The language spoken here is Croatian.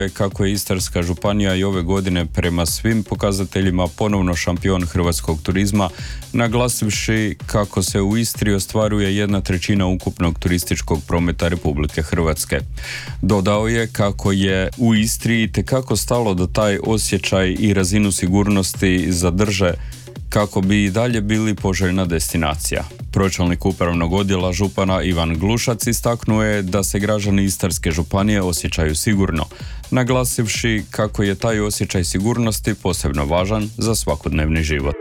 Kako je Istarska županija i ove godine prema svim pokazateljima ponovno šampion hrvatskog turizma, naglasivši kako se u Istri ostvaruje 1/3 ukupnog turističkog prometa Republike Hrvatske. Dodao je kako je u Istri itekako stalo da taj osjećaj i razinu sigurnosti zadrže kako bi i dalje bili poželjna destinacija. Pročelnik upravnog odjela župana Ivan Glušac istaknuo je da se građani Istarske županije osjećaju sigurno, naglasivši kako je taj osjećaj sigurnosti posebno važan za svakodnevni život.